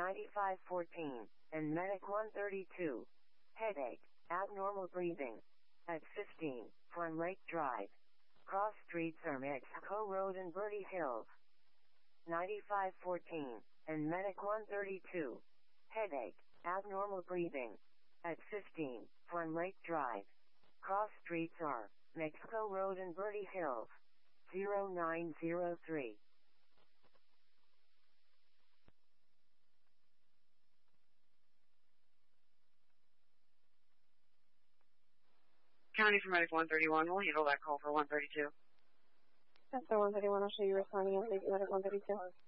9514, and Medic 132. Headache, abnormal breathing. At 15, Farm Lake Drive. Cross streets are Mexico Road and Bertie Hills. 9514, and Medic 132. Headache, abnormal breathing. At 15, Farm Lake Drive. Cross streets are Mexico Road and Bertie Hills. 0903. County for Medic 131, we'll handle that call for 132. That's the 131, I'll show you responding and leave Medic 132.